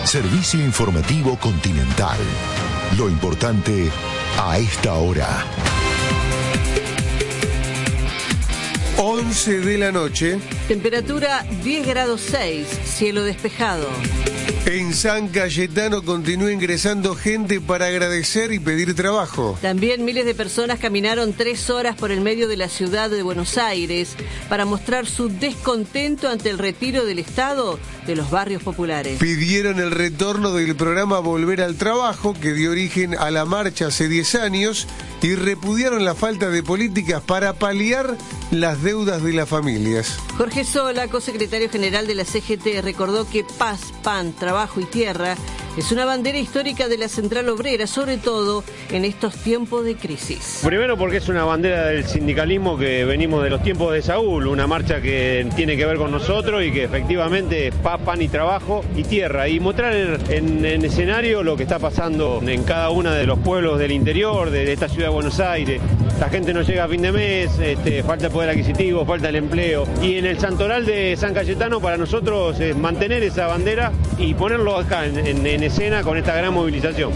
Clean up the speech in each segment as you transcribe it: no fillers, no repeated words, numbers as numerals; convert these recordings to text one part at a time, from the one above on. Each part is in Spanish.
Servicio informativo Continental. Lo importante a esta hora. 11 de la noche. Temperatura 10 grados 6, cielo despejado. En San Cayetano continúa ingresando gente para agradecer y pedir trabajo. También miles de personas caminaron 3 horas por el medio de la ciudad de Buenos Aires para mostrar su descontento ante el retiro del Estado de los barrios populares. Pidieron el retorno del programa Volver al Trabajo, que dio origen a la marcha hace 10 años, y repudiaron la falta de políticas para paliar las deudas de las familias. Jorge Sola, cosecretario general de la CGT, recordó que paz, pan, trabajo y tierra es una bandera histórica de la Central Obrera, sobre todo en estos tiempos de crisis. Primero porque es una bandera del sindicalismo que venimos de los tiempos de Saúl, una marcha que tiene que ver con nosotros y que efectivamente es paz, pan y trabajo y tierra, y mostrar en escenario lo que está pasando en cada uno de los pueblos del interior, de esta ciudad de Buenos Aires. La gente no llega a fin de mes, falta el poder adquisitivo, falta el empleo, y en el santoral de San Cayetano para nosotros es mantener esa bandera y ponerlo acá en escena con esta gran movilización.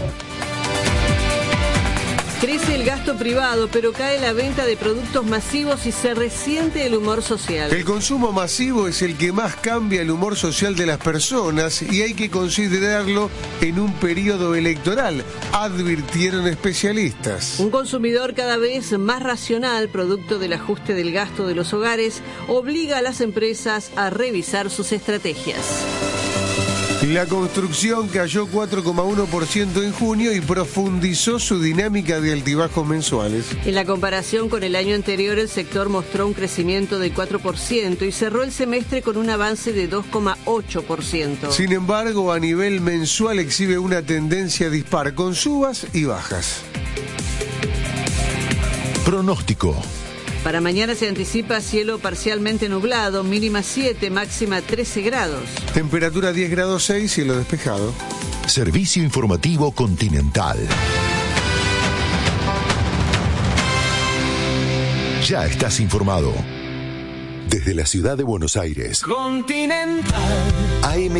Crece el gasto privado, pero cae la venta de productos masivos y se resiente el humor social. El consumo masivo es el que más cambia el humor social de las personas y hay que considerarlo en un periodo electoral, advirtieron especialistas. Un consumidor cada vez más racional, producto del ajuste del gasto de los hogares, obliga a las empresas a revisar sus estrategias. La construcción cayó 4,1% en junio y profundizó su dinámica de altibajos mensuales. En la comparación con el año anterior, el sector mostró un crecimiento del 4% y cerró el semestre con un avance de 2,8%. Sin embargo, a nivel mensual exhibe una tendencia dispar, con subas y bajas. Pronóstico. Para mañana se anticipa cielo parcialmente nublado, mínima 7, máxima 13 grados. Temperatura 10 grados 6, cielo despejado. Servicio informativo Continental. Ya estás informado. Desde la ciudad de Buenos Aires. Continental. AM